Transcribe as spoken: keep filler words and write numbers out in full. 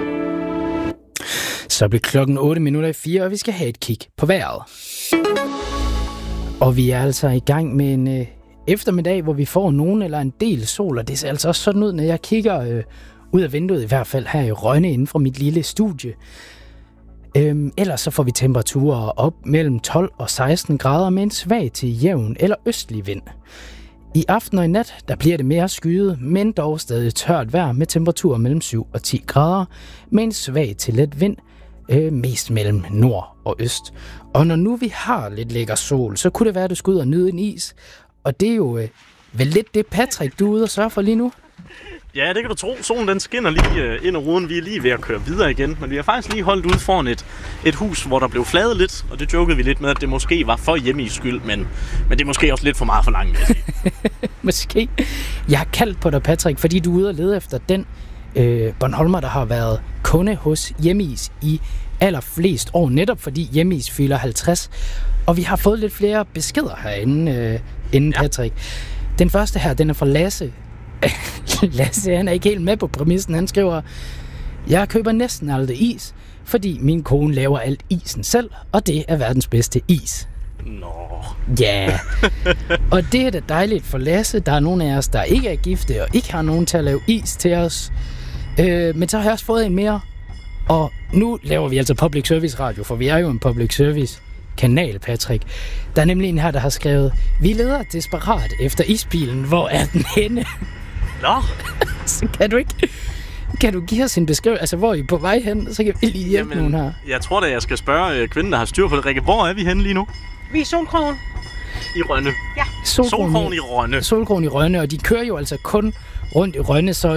Så bliver klokken otte minutter i fire, og vi skal have et kig på vejret. Og vi er altså i gang med en øh, eftermiddag, hvor vi får nogen eller en del sol, og det ser altså også sådan ud, når jeg kigger øh, ud af vinduet, i hvert fald her i Rønne, inden for mit lille studie. Øhm, ellers så får vi temperaturer op mellem tolv og seksten grader med en svag til jævn eller østlig vind. I aften og i nat, der bliver det mere skyet, men dog stadig tørt vejr med temperaturer mellem syv og ti grader, med en svag til let vind, øh, mest mellem nord og øst. Og når nu vi har lidt lækker sol, så kunne det være, at du skal ud og nyde en is. Og det er jo øh, vel lidt det, Patrick, du er ude og sørge for lige nu. Ja, det kan du tro. Solen den skinner lige øh, ind ad ruden. Vi er lige ved at køre videre igen. Men vi har faktisk lige holdt ude foran et, et hus, hvor der blev fladet lidt. Og det jokede vi lidt med, at det måske var for hjemme i skyld. Men, men det er måske også lidt for meget for langt. Måske. Jeg har kaldt på dig, Patrick, fordi du er ude og lede efter den øh, Bornholmer, der har været kunde hos Hjemmeis i allerflest år. Netop fordi Hjemmeis fylder halvtreds. Og vi har fået lidt flere beskeder herinde, øh, inden ja. Patrick. Den første her, den er fra Lasse. Lasse, han er ikke helt med på præmissen. Han skriver, jeg køber næsten aldrig is, fordi min kone laver alt isen selv, og det er verdens bedste is. Nå. Ja, og det er da dejligt for Lasse. Der er nogle af os, der ikke er gifte og ikke har nogen til at lave is til os. Øh, men så har jeg også fået en mere, og nu laver vi altså public service radio, for vi er jo en public service kanal, Patrick. Der er nemlig en her, der har skrevet, vi leder desperat efter isbilen. Hvor er den henne? Nå. Så kan du ikke... Kan du give os en beskrivelse? Altså, hvor er I på vej hen? Så kan vi lige hjælpe Jamen, nogen her. Jeg tror da, jeg skal spørge øh, kvinden, der har styr på det. Rikke, hvor er vi henne lige nu? Vi er i Solkrogen. I Rønne. Ja. Solkrogen i Rønne. Solkrogen i Rønne, og de kører jo altså kun rundt i Rønne, så